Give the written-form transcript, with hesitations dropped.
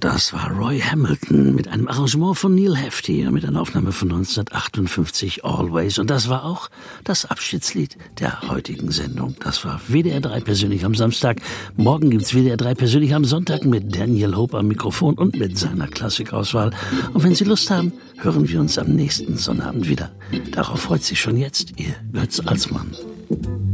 Das war Roy Hamilton mit einem Arrangement von Neil Hefti, mit einer Aufnahme von 1958, Always. Und das war auch das Abschiedslied der heutigen Sendung. Das war WDR 3 persönlich am Samstag. Morgen gibt's WDR 3 persönlich am Sonntag mit Daniel Hope am Mikrofon und mit seiner Klassikauswahl. Und wenn Sie Lust haben, hören wir uns am nächsten Sonnabend wieder. Darauf freut sich schon jetzt Ihr Götz Alsmann.